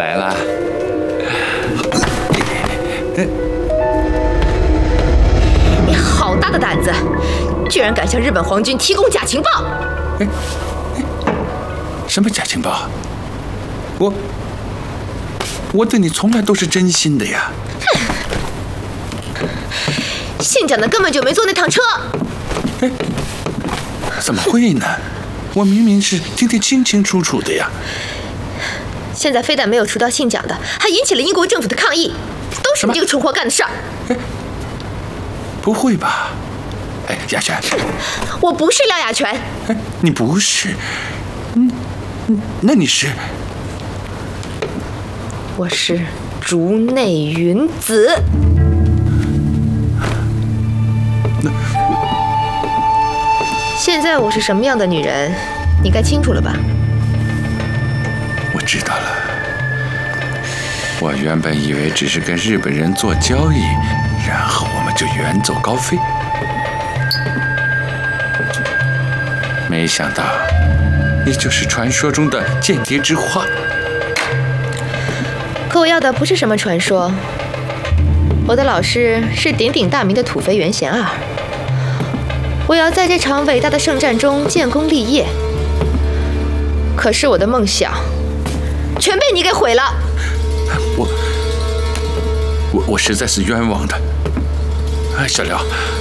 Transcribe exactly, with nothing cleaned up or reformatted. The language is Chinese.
来了。 你好大的胆子，居然敢向日本皇军提供假情报！ 哎哎，什么假情报？我我对你从来都是真心的呀。 姓蒋的根本就没坐那趟车。 哎，怎么会呢？我明明是听得清清楚楚的呀。 现在非但没有除掉姓蒋的，还引起了英国政府的抗议，都是你这个蠢货干的事儿。 哎，不会吧？哎，雅璇， 我不是廖雅全。 哎，你不是？嗯嗯，那你是？ 我是竹内云子。 那现在我是什么样的女人，你该清楚了吧？ 我知道了。我原本以为只是跟日本人做交易，然后我们就远走高飞，没想到你就是传说中的间谍之花。 可我要的不是什么传说，我的老师是鼎鼎大名的土肥原贤二。我要在这场伟大的圣战中建功立业，可是我的梦想全被你给毁了。 我我我实在是冤枉的。哎，小廖，